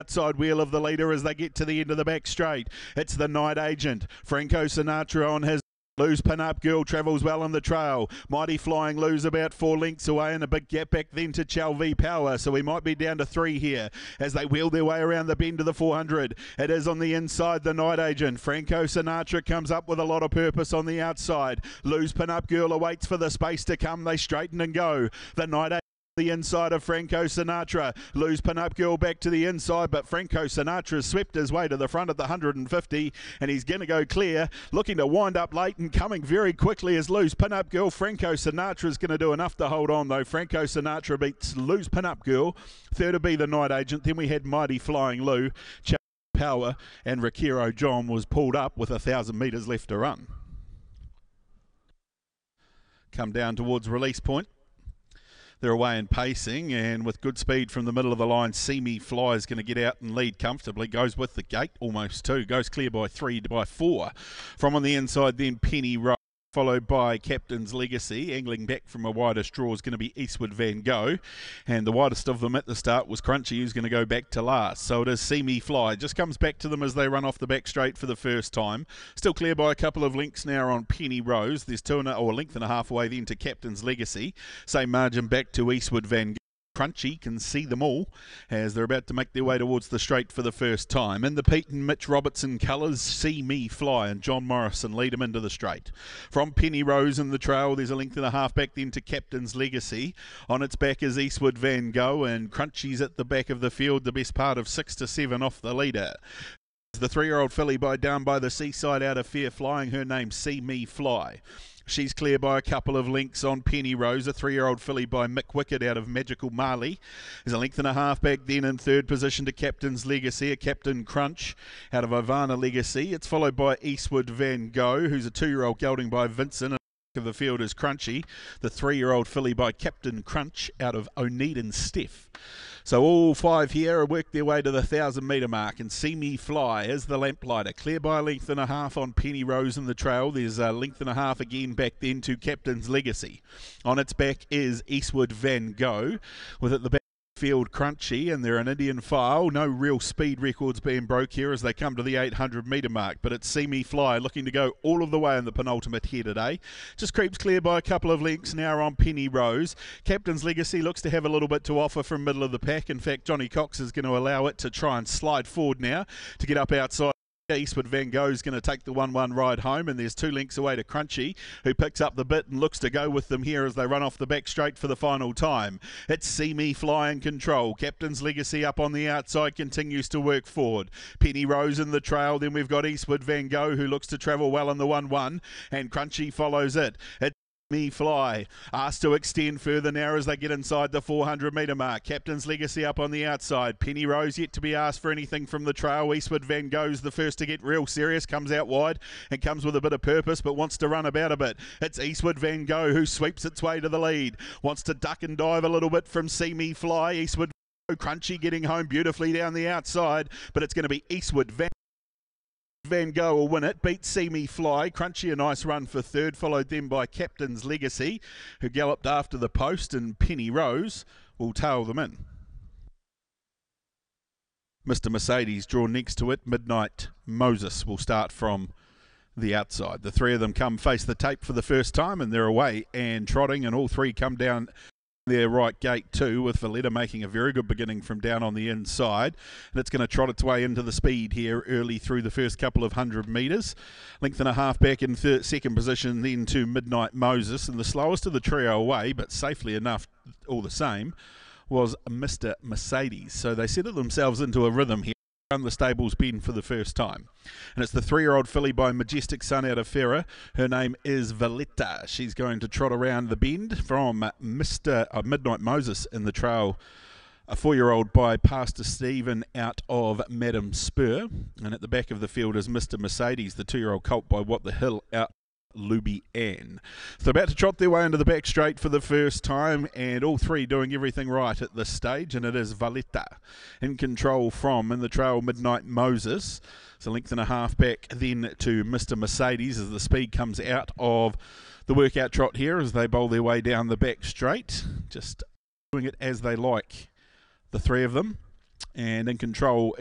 outside wheel of the leader as they get to the end of the back straight. It's the Night Agent. Franco Sinatra on his Lou's Pin-Up Girl travels well on the trail. Mighty Flying Lou's about 4 lengths away and a big gap back then to Chalv Power. So we might be down to 3 here as they wheel their way around the bend of the 400. It is on the inside, the Night Agent. Franco Sinatra comes up with a lot of purpose on the outside. Lou's Pin-Up Girl awaits for the space to come. They straighten and go. The Night Agent the inside of Franco Sinatra. Lou's Pin-Up Girl back to the inside, but Franco Sinatra's swept his way to the front at the 150, and he's going to go clear, looking to wind up late and coming very quickly as Lou's Pin-Up Girl. Franco Sinatra's going to do enough to hold on, though. Franco Sinatra beats Lou's Pin-Up Girl. Third to be the Night Agent. Then we had Mighty Flying Lou, Power, and Rakiro John was pulled up with 1,000 metres left to run. Come down towards release point. They're away and pacing, and with good speed from the middle of the line, See Me Fly is going to get out and lead comfortably. Goes with the gate, almost 2. Goes clear by 3 by 4. From on the inside, then Penny Rose, followed by Captain's Legacy. Angling back from a wider straw is going to be Eastwood Van Gogh. And the widest of them at the start was Crunchy, who's going to go back to last. So it is See Me Fly. Just comes back to them as they run off the back straight for the first time. Still clear by a couple of lengths now on Penny Rose. There's a length and a half away then to Captain's Legacy. Same margin back to Eastwood Van Gogh. Crunchy can see them all as they're about to make their way towards the straight for the first time. In the Pete and Mitch Robertson colours, See Me Fly and John Morrison lead them into the straight. From Penny Rose in the trail, there's a length and a half back then to Captain's Legacy. On its back is Eastwood Van Gogh, and Crunchy's at the back of the field, the best part of 6 to 7 off the leader. The 3-year-old filly down by the seaside out of Fair Flying, her name's See Me Fly. She's clear by a couple of lengths on Penny Rose, a 3-year-old filly by Mick Wickett out of Magical Marley. There's a length and a half back then in third position to Captain's Legacy, a Captain Crunch out of Ivana Legacy. It's followed by Eastwood Van Gogh, who's a 2-year-old gelding by Vincent. Of the field is Crunchy, the 3-year-old filly by Captain Crunch out of Oneiden Steph. So all 5 here are worked their way to the 1,000 metre mark, and See Me Fly is the lamplighter. Clear by a length and a half on Penny Rose in the trail. There's a length and a half again back then to Captain's Legacy. On its back is Eastwood Van Gogh, with at the back field Crunchy, and they're an Indian file. No real speed records being broke here as they come to the 800 metre mark, but it's See Me Fly looking to go all of the way in the penultimate here today. Just creeps clear by a couple of lengths now on Penny Rose. Captain's Legacy looks to have a little bit to offer from middle of the pack. In fact, Johnny Cox is going to allow it to try and slide forward now to get up outside. Eastwood Van Gogh is going to take the 1-1 ride home, and there's 2 lengths away to Crunchy, who picks up the bit and looks to go with them here as they run off the back straight for the final time. It's See Me Fly in control. Captain's Legacy up on the outside continues to work forward. Penny Rose in the trail. Then we've got Eastwood Van Gogh, who looks to travel well in the 1-1, and Crunchy follows it. Me Fly asked to extend further now as they get inside the 400 metre mark. Captain's Legacy up on the outside. Penny Rose yet to be asked for anything from the trail. Eastwood Van Gogh's the first to get real serious, comes out wide and comes with a bit of purpose but wants to run about a bit. It's Eastwood Van Gogh who sweeps its way to the lead. Wants to duck and dive a little bit from See Me Fly. Eastwood Crunchy getting home beautifully down the outside, but it's going to be Eastwood Van Gogh will win it, beat See Me Fly. Crunchy a nice run for third, followed then by Captain's Legacy, who galloped after the post, and Penny Rose will tail them in. Mr. Mercedes drawn next to it. Midnight Moses will start from the outside. The 3 of them come face the tape for the first time, and they're away and trotting, and all 3 come down their right gate too, with Valletta making a very good beginning from down on the inside, and it's going to trot its way into the speed here early through the first couple of 100 metres. Length and a half back in second position then to Midnight Moses, and the slowest of the trio away, but safely enough all the same, was Mr. Mercedes. So they settled themselves into a rhythm here. The stable's bend for the first time, and it's the 3-year-old filly by Majestic Sun out of Ferrer. Her name is Valletta. She's going to trot around the bend from Midnight Moses in the trail. A 4-year-old by Pastor Stephen out of Madam Spur, and at the back of the field is Mr. Mercedes, the 2-year-old colt by What the Hill out Luby Ann. So about to trot their way into the back straight for the first time, and all 3 doing everything right at this stage, and it is Valletta in control from in the trail Midnight Moses. It's a length and a half back then to Mr. Mercedes as the speed comes out of the workout trot here as they bowl their way down the back straight, just doing it as they like, the 3 of them. And in control